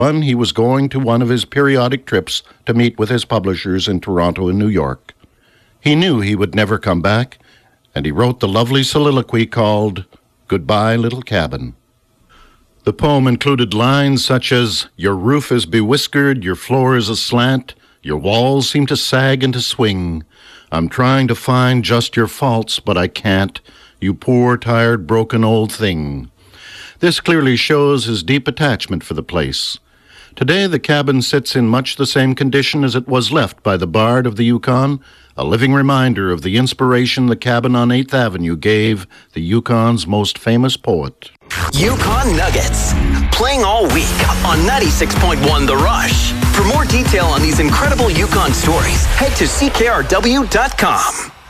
He was going to one of his periodic trips to meet with his publishers in Toronto and New York. He knew he would never come back, and he wrote the lovely soliloquy called Goodbye, Little Cabin. The poem included lines such as, "Your roof is bewhiskered, your floor is aslant, your walls seem to sag and to swing. I'm trying to find just your faults, but I can't, you poor, tired, broken old thing." This clearly shows his deep attachment for the place. Today, the cabin sits in much the same condition as it was left by the Bard of the Yukon, a living reminder of the inspiration the cabin on 8th Avenue gave the Yukon's most famous poet. Yukon Nuggets, playing all week on 96.1 The Rush. For more detail on these incredible Yukon stories, head to ckrw.com.